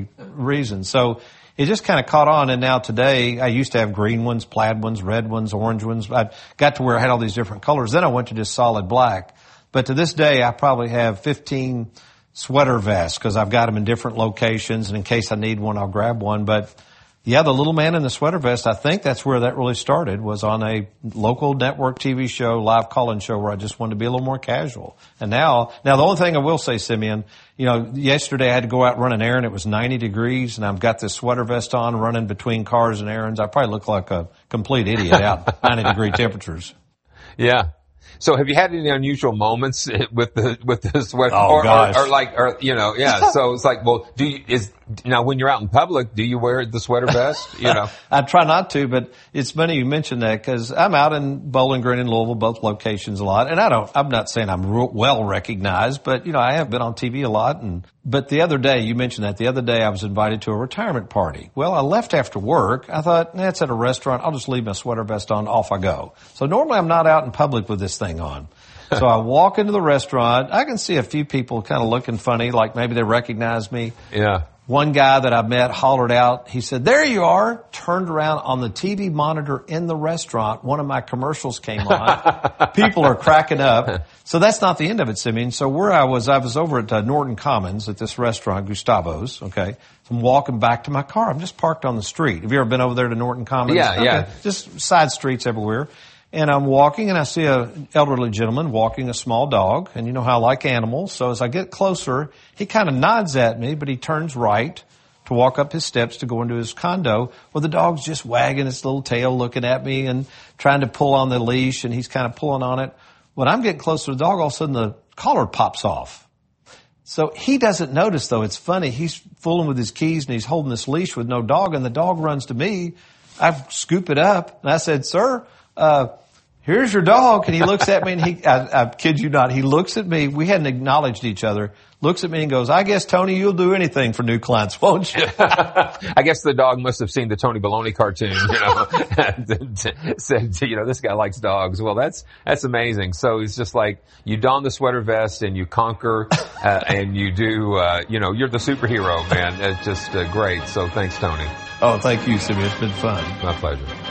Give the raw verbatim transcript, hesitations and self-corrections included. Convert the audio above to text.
reason. So it just kind of caught on, and now today I used to have green ones, plaid ones, red ones, orange ones. I got to where I had all these different colors. Then I went to just solid black. But to this day, I probably have fifteen sweater vests because I've got them in different locations, and in case I need one, I'll grab one. But yeah, the little man in the sweater vest, I think that's where that really started, was on a local network T V show, live call-in show, where I just wanted to be a little more casual. And now, now the only thing I will say, Simeon, you know, yesterday I had to go out and run an errand. It was ninety degrees, and I've got this sweater vest on, running between cars and errands. I probably look like a complete idiot out ninety degree temperatures. Yeah. So have you had any unusual moments with the, with the sweater? Oh, or, gosh. Or, or like, or, you know, yeah. So it's like, well, do you, is, now when you're out in public, do you wear the sweater vest? You know? I try not to, but it's funny you mentioned that because I'm out in Bowling Green and Louisville, both locations a lot. And I don't, I'm not saying I'm real well recognized, but you know, I have been on T V a lot. And, but the other day, you mentioned that the other day I was invited to a retirement party. Well, I left after work. I thought, nah, it's at a restaurant. I'll just leave my sweater vest on. Off I go. So normally I'm not out in public with this thing on. So I walk into the restaurant. I can see a few people kind of looking funny, like maybe they recognize me. Yeah. One guy that I met hollered out. He said, "There you are." Turned around on the T V monitor in the restaurant. One of my commercials came on. People are cracking up. So that's not the end of it, Simeon. So where I was, I was over at uh, Norton Commons at this restaurant, Gustavo's. Okay. So I'm walking back to my car. I'm just parked on the street. Have you ever been over there to Norton Commons? Yeah, okay. yeah. Just side streets everywhere. And I'm walking, and I see an elderly gentleman walking a small dog. And you know how I like animals. So as I get closer, he kind of nods at me, but he turns right to walk up his steps to go into his condo. Well, the dog's just wagging its little tail, looking at me and trying to pull on the leash, and he's kind of pulling on it. When I'm getting close to the dog, all of a sudden the collar pops off. So he doesn't notice, though. It's funny. He's fooling with his keys, and he's holding this leash with no dog, and the dog runs to me. I scoop it up, and I said, "Sir, uh, here's your dog." And he looks at me, and he, I, I kid you not, he looks at me. We hadn't acknowledged each other. Looks at me and goes, "I guess, Tony, you'll do anything for new clients, won't you?" I guess the dog must have seen the Tony Baloney cartoon, you know, and said, you know, this guy likes dogs. Well, that's, that's amazing. So it's just like you don the sweater vest and you conquer, uh, and you do, uh, you know, you're the superhero, man. It's just uh, great. So thanks, Tony. Oh, thank you, Simeon. It's been fun. My pleasure.